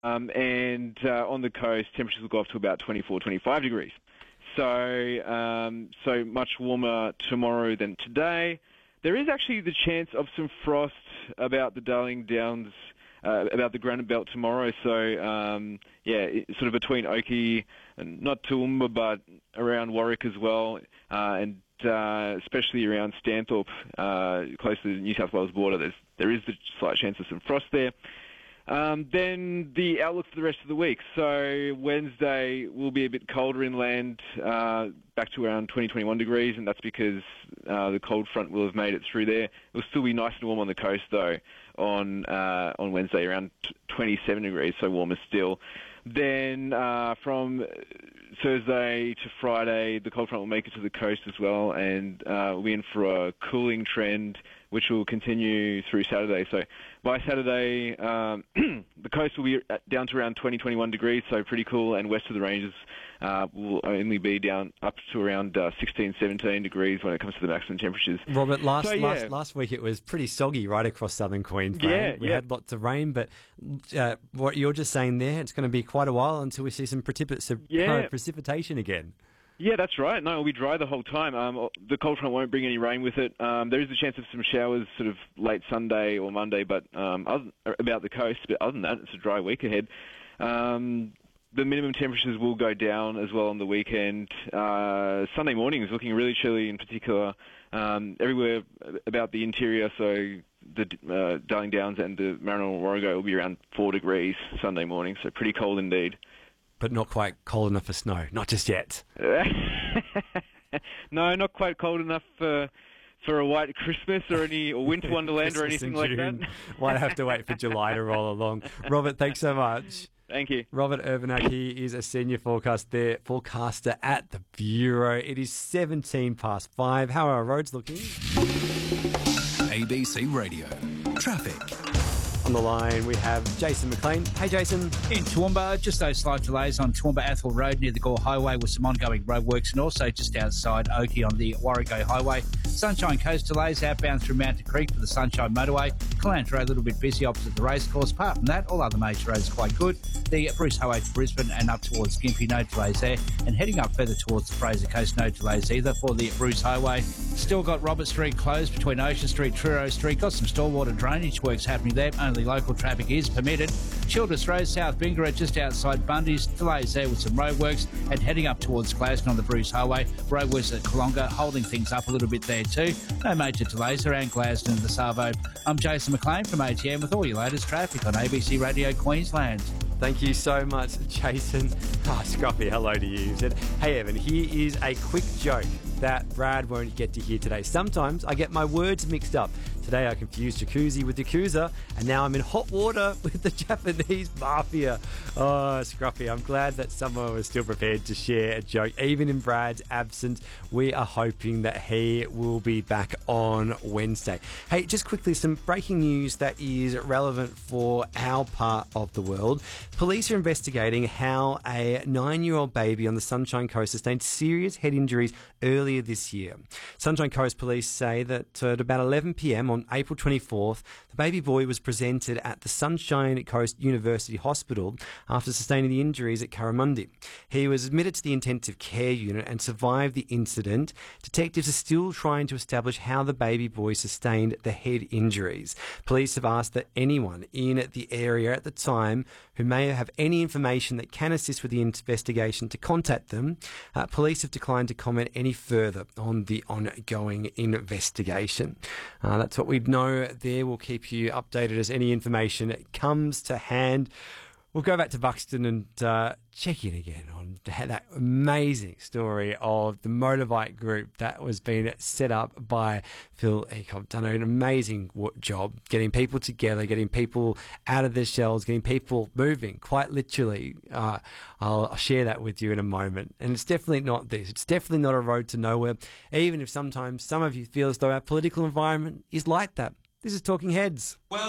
and on the coast, temperatures will go up to about 24, 25 degrees. So much warmer tomorrow than today. There is actually the chance of some frost about the Darling Downs, about the Granite Belt tomorrow. So, sort of between Oakey and not Toowoomba, but around Warwick as well, and especially around Stanthorpe, close to the New South Wales border. There is the slight chance of some frost there. Then the outlook for the rest of the week. So Wednesday will be a bit colder inland, back to around 21 degrees, and that's because the cold front will have made it through there. It will still be nice and warm on the coast, though, on Wednesday, around 27 degrees, so warmer still. Then from Thursday to Friday, the cold front will make it to the coast as well, and we'll be in for a cooling trend, which will continue through Saturday. So by Saturday, the coast will be down to around 20, 21 degrees, so pretty cool, and west of the ranges will only be down up to around 16, 17 degrees when it comes to the maximum temperatures. Robert, last week it was pretty soggy right across southern Queensland. We had lots of rain, but what you're just saying there, it's going to be quite a while until we see some precipitation again. Yeah, that's right. No, it'll be dry the whole time. The cold front won't bring any rain with it. There is a chance of some showers sort of late Sunday or Monday, but about the coast. But other than that, it's a dry week ahead. The minimum temperatures will go down as well on the weekend. Sunday morning is looking really chilly in particular. Everywhere about the interior, so the Darling Downs and the Maranoa and Warrego will be around 4 degrees Sunday morning, so pretty cold indeed. But not quite cold enough for snow. Not just yet. No, not quite cold enough for a white Christmas or winter wonderland or anything like that. Might have to wait for July to roll along. Robert, thanks so much. Thank you. Robert Urbanak, he is a senior forecaster at the Bureau. It is 17 past 5. How are our roads looking? ABC Radio. Traffic. On the line, we have Jason McLean. Hey, Jason. In Toowoomba, just those slight delays on Toowoomba-Athol Road near the Gore Highway with some ongoing roadworks, and also just outside Oakey on the Warrego Highway. Sunshine Coast delays outbound through Mountain Creek for the Sunshine Motorway. Callanta Road a little bit busy opposite the racecourse. Apart from that, all other major roads quite good. The Bruce Highway to Brisbane and up towards Gympie, no delays there. And heading up further towards the Fraser Coast, no delays either for the Bruce Highway. Still got Robert Street closed between Ocean Street, Truro Street. Got some stormwater drainage works happening there. Only local traffic is permitted. Childers Road, South Bingara, just outside Bundy's. Delays there with some roadworks. And heading up towards Glasgow on the Bruce Highway. Roadworks at Kalonga holding things up a little bit there too. No major delays around Glasgow and the Savo. I'm Jason McLean from ATM with all your latest traffic on ABC Radio Queensland. Thank you so much, Jason. Scruffy, hello to you. He said, hey, Evan, here is a quick joke that Brad won't get to hear today. Sometimes I get my words mixed up. Today I confused jacuzzi with yakuza, and now I'm in hot water with the Japanese mafia. Oh, Scruffy, I'm glad that someone was still prepared to share a joke. Even in Brad's absence, we are hoping that he will be back on Wednesday. Hey, just quickly, some breaking news that is relevant for our part of the world. Police are investigating how a 9-year-old baby on the Sunshine Coast sustained serious head injuries earlier this year. Sunshine Coast police say that at about 11 p.m. on April 24th, the baby boy was presented at the Sunshine Coast University Hospital after sustaining the injuries at Currimundi. He was admitted to the intensive care unit and survived the incident. Detectives are still trying to establish how the baby boy sustained the head injuries. Police have asked that anyone in the area at the time who may have any information that can assist with the investigation to contact them. Police have declined to comment any further on the ongoing investigation. That's what we know there. We'll keep you updated as any information comes to hand. We'll go back to Buxton and check in again on that amazing story of the motorbike group that was being set up by Phil Ecop. Done an amazing job getting people together, getting people out of their shells, getting people moving, quite literally. I'll share that with you in a moment. And it's definitely not this. It's definitely not a road to nowhere, even if sometimes some of you feel as though our political environment is like that. This is Talking Heads. Well,